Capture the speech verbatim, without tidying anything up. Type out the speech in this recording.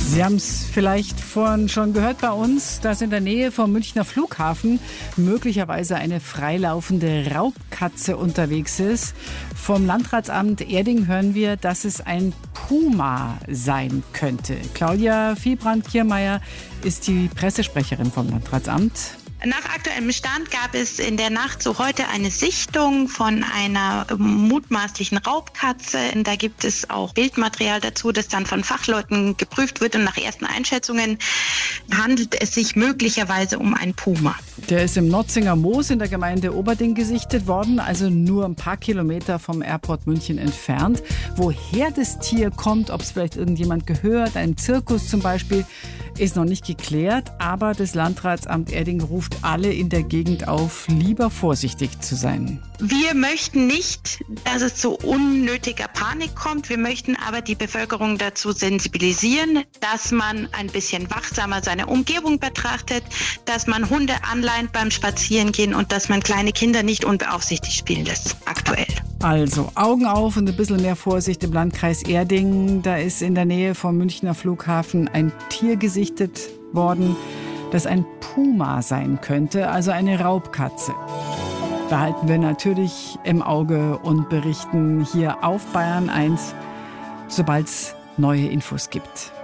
Sie haben es vielleicht vorhin schon gehört bei uns, dass in der Nähe vom Münchner Flughafen möglicherweise eine freilaufende Raubkatze unterwegs ist. Vom Landratsamt Erding hören wir, dass es ein Puma sein könnte. Claudia Viehbrand-Kiermeier ist die Pressesprecherin vom Landratsamt. Nach aktuellem Stand gab es in der Nacht zu heute eine Sichtung von einer mutmaßlichen Raubkatze. Da gibt es auch Bildmaterial dazu, das dann von Fachleuten geprüft wird. Und nach ersten Einschätzungen handelt es sich möglicherweise um einen Puma. Der ist im Notzinger Moos in der Gemeinde Oberding gesichtet worden, also nur ein paar Kilometer vom Airport München entfernt. Woher das Tier kommt, ob es vielleicht irgendjemand gehört, ein Zirkus zum Beispiel, ist noch nicht geklärt. Aber das Landratsamt Erding ruft alle in der Gegend auf, lieber vorsichtig zu sein. Wir möchten nicht, dass es zu unnötiger Panik kommt. Wir möchten aber die Bevölkerung dazu sensibilisieren, dass man ein bisschen wachsamer seine Umgebung betrachtet, dass man Hunde anleint beim Spazierengehen und dass man kleine Kinder nicht unbeaufsichtigt spielen lässt, aktuell. Also Augen auf und ein bisschen mehr Vorsicht im Landkreis Erding. Da ist in der Nähe vom Münchner Flughafen ein Tier gesichtet worden, das ein Puma sein könnte, also eine Raubkatze. Behalten wir natürlich im Auge und berichten hier auf Bayern eins, sobald es neue Infos gibt.